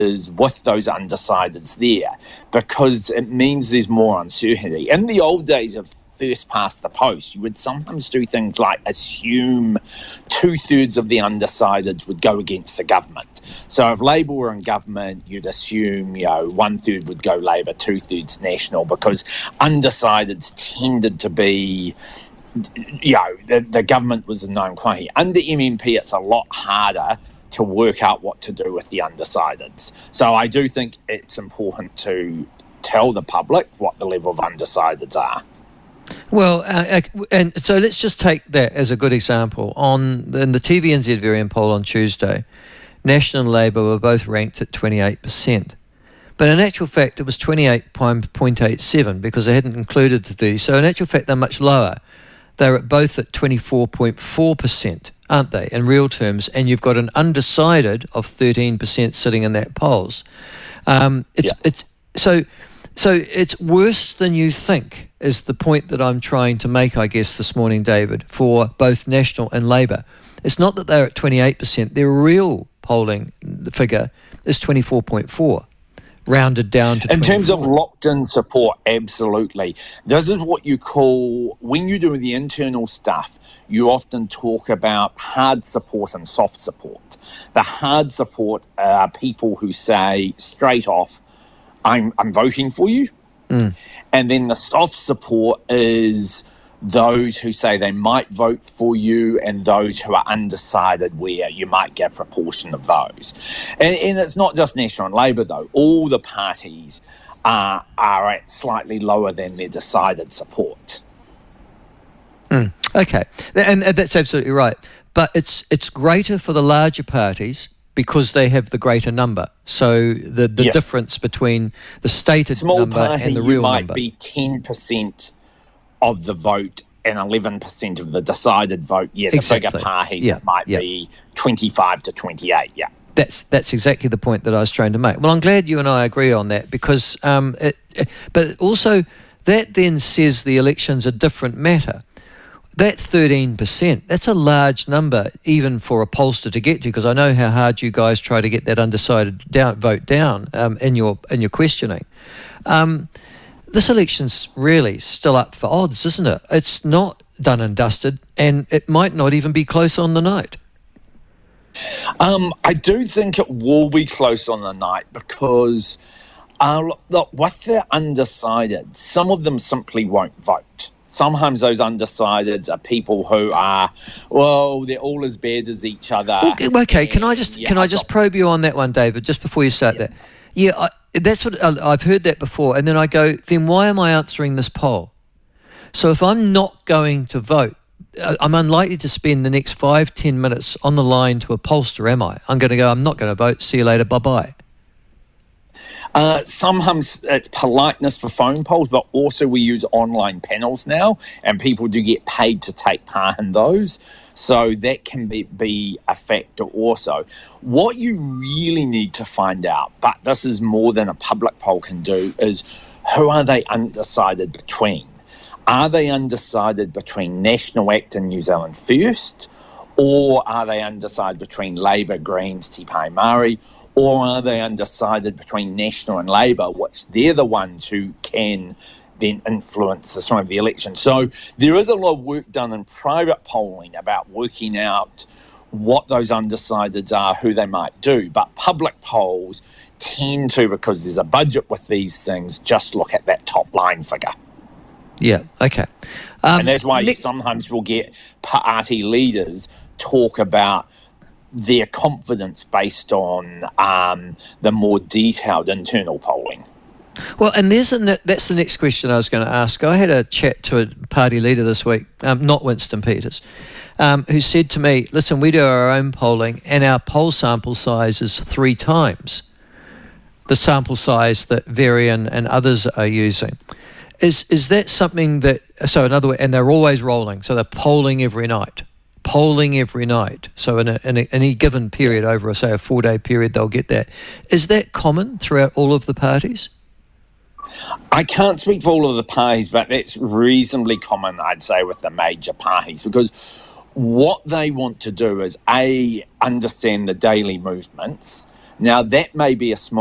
with those undecideds there, because it means there's more uncertainty. In the old days of first past the post, you would sometimes do things like assume 2/3 of the undecideds would go against the government. So if Labour were in government, you'd assume 1/3 would go Labour, 2/3 National, because undecideds tended to be, the government was a known quantity. Under MMP, it's a lot harder to work out what to do with the undecideds. So I do think it's important to tell the public what the level of undecideds are. Well, and so let's just take that as a good example. In the TVNZ Varian poll on Tuesday, National and Labour were both ranked at 28%. But in actual fact, it was 28.87 because they hadn't included the 30. So in actual fact, they're much lower. They're both at 24.4%, aren't they, in real terms? And you've got an undecided of 13% sitting in that polls. So it's worse than you think, is the point that I'm trying to make, I guess, this morning, David, for both National and Labour. It's not that they're at 28%. Their real polling figure is 24.4, rounded down to 24. In terms of locked-in support, absolutely. This is what you call, when you do the internal stuff, you often talk about hard support and soft support. The hard support are people who say straight off, I'm voting for you. And then the soft support is those who say they might vote for you and those who are undecided, where you might get a proportion of those. And it's not just National and Labour, though. All the parties are at slightly lower than their decided support. Okay, and that's absolutely right. But it's greater for the larger parties because they have the greater number. So the difference between the stated small number party, and the real might number. Be 10% of the vote and 11% of the decided vote. Yeah, the exactly. bigger parties it might be 25 to 28. Yeah, that's exactly the point that I was trying to make. Well, I'm glad you and I agree on that because, but also that then says the election's a different matter. That 13%, that's a large number even for a pollster to get to, because I know how hard you guys try to get that undecided vote down in your questioning. This election's really still up for odds, isn't it? It's not done and dusted, and it might not even be close on the night. I do think it will be close on the night because, look, with the undecided, some of them simply won't vote. Sometimes those undecideds are people who are, they're all as bad as each other. Okay, can I just probe you on that one, David, just before you start that? Yeah, that's what I've heard that before, and then I go, then why am I answering this poll? So if I'm not going to vote, I'm unlikely to spend the next 5-10 minutes on the line to a pollster, am I? I'm going to go, I'm not going to vote, see you later, bye-bye. Sometimes it's politeness for phone polls, but also we use online panels now, and people do get paid to take part in those. So that can be a factor also. What you really need to find out, but this is more than a public poll can do, is who are they undecided between? Are they undecided between National Act and New Zealand First? Or are they undecided between Labour, Greens, Te Pai Māori? Or are they undecided between National and Labour, which they're the ones who can then influence the time of the election? So there is a lot of work done in private polling about working out what those undecideds are, who they might do. But public polls tend to, because there's a budget with these things, just look at that top line figure. Yeah, okay. And that's why you sometimes will get party leaders talk about their confidence based on the more detailed internal polling. Well, and that's the next question I was going to ask. I had a chat to a party leader this week, not Winston Peters, who said to me, listen, we do our own polling and our poll sample size is 3 times the sample size that Varian and others are using. Is that something that, so in other words, and they're always rolling, so they're polling every night. So in any given period over, say, a 4-day period, they'll get that. Is that common throughout all of the parties? I can't speak for all of the parties, but that's reasonably common, I'd say, with the major parties, because what they want to do is, A, understand the daily movements, Now, that may be a small